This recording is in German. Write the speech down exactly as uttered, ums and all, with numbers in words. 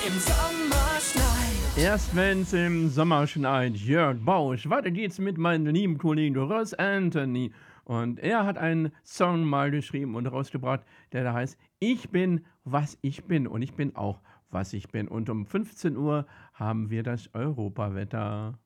im Sommer schneit. Erst wenn's im Sommer schneit, Jörg Bausch. Weiter geht's mit meinem lieben Kollegen Ross Anthony. Und er hat einen Song mal geschrieben und rausgebracht, der da heißt Ich bin, was ich bin. Und ich bin auch, was ich bin. Und um fünfzehn Uhr haben wir das Europawetter.